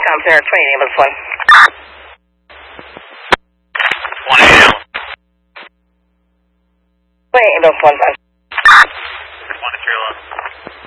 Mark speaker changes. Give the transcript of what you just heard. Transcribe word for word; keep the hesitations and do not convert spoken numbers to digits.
Speaker 1: Tom Center, twenty ambulance one.
Speaker 2: One ambulance.
Speaker 1: twenty ambulance one,